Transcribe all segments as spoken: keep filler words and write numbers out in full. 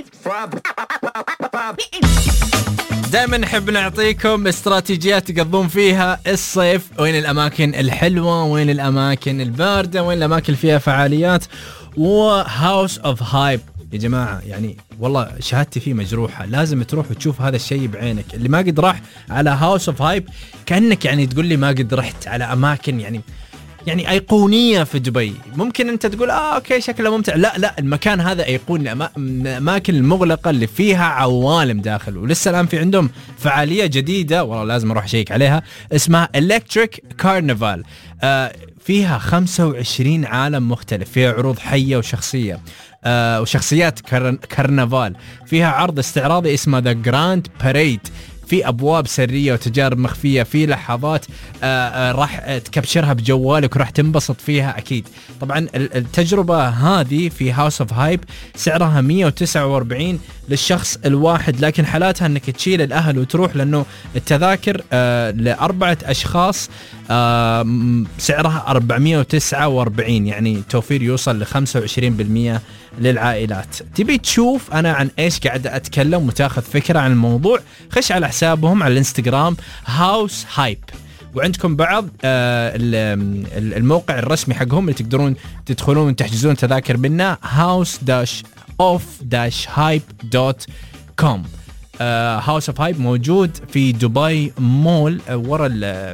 دائما نحب نعطيكم استراتيجيات تقضون فيها الصيف. وين الأماكن الحلوة، وين الأماكن الباردة، وين الأماكن فيها فعاليات. وهاوس اوف هايب يا جماعة يعني والله شهادتي فيه مجروحة، لازم تروح وتشوف هذا الشيء بعينك. اللي ما قد راح على هاوس اوف هايب كأنك يعني تقول لي ما قد رحت على أماكن يعني يعني أيقونية في دبي. ممكن أنت تقول آه أوكي شكله ممتع، لا لا المكان هذا أيقوني، من الأماكن المغلقة اللي فيها عوالم داخل. ولسه الآن في عندهم فعالية جديدة والله لازم أروح شيك عليها، اسمها إلكتريك كارنفال. آه فيها خمسة وعشرين عالم مختلف، فيها عروض حية وشخصية آه وشخصيات كارنفال. فيها عرض استعراضي اسمه ذا جراند باريد، في أبواب سرية وتجارب مخفية، في لحظات آه آه راح تكبشرها بجوالك وراح تنبسط فيها أكيد. طبعا التجربة هذه في هاوس اوف هايب سعرها مية وتسعة وأربعين للشخص الواحد، لكن حالاتها أنك تشيل الأهل وتروح، لأنه التذاكر آه لأربعة أشخاص آه سعرها أربعمية وتسعة وأربعين، يعني توفير يوصل لخمسة وعشرين بالمية للعائلات. تبي تشوف أنا عن إيش قاعد أتكلم وتاخذ فكرة عن الموضوع؟ خش على حسابهم على الانستغرام هاوس هايب، وعندكم بعض آه الموقع الرسمي حقهم اللي تقدرون تدخلون وتحجزون تذاكر منه house dash off dash hype dot com. هاوس اوف هايب موجود في دبي مول ورا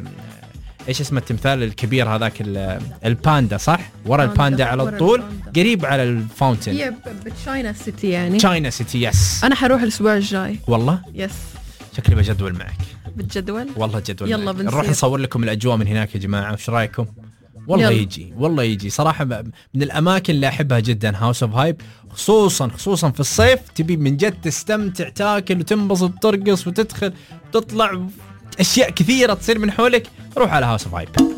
ايش اسمه التمثال الكبير هذاك الباندا، صح؟ ورا الباندا على طول قريب على الفاونتين. هي بتشاينا سيتي يعني. تشاينا سيتي يس. انا حروح الاسبوع الجاي والله. يس شكلي بجدول معك. بتجدول؟ والله جدول. يلا بنصير. نروح نصور لكم الاجواء من هناك يا جماعه، وش رايكم؟ والله يلا. يجي والله يجي صراحه من الاماكن اللي احبها جدا هاوس اوف هايب، خصوصا خصوصا في الصيف. تبي من جد تستمتع، تاكل وتنبسط، ترقص وتدخل تطلع، اشياء كثيره تصير من حولك. روح على هاوس اوف هايب.